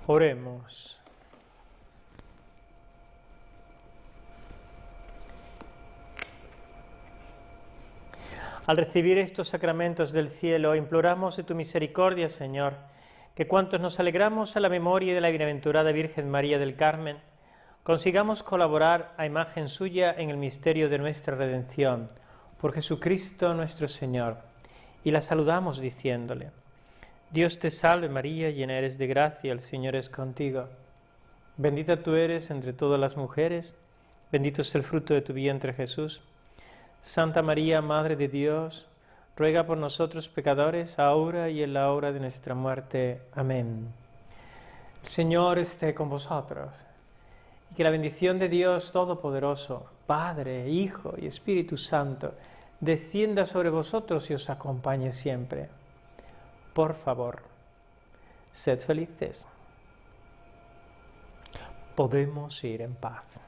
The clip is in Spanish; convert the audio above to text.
Oremos. Al recibir estos sacramentos del cielo, imploramos de tu misericordia, Señor, que cuantos nos alegramos a la memoria de la bienaventurada Virgen María del Carmen, consigamos colaborar a imagen suya en el misterio de nuestra redención, por Jesucristo nuestro Señor. Y la saludamos diciéndole: Dios te salve María, llena eres de gracia, el Señor es contigo. Bendita tú eres entre todas las mujeres, bendito es el fruto de tu vientre Jesús. Santa María, Madre de Dios, ruega por nosotros pecadores, ahora y en la hora de nuestra muerte. Amén. El Señor esté con vosotros, y que la bendición de Dios Todopoderoso, Padre, Hijo y Espíritu Santo, descienda sobre vosotros y os acompañe siempre. Por favor, sed felices. Podemos ir en paz.